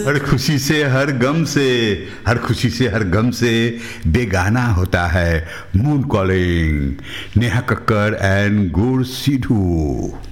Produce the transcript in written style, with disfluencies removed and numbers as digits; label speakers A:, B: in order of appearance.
A: हर खुशी से हर गम से, हर खुशी से हर गम से बेगाना होता है moon calling. Neha Kakkar and गुड़ सिद्धू।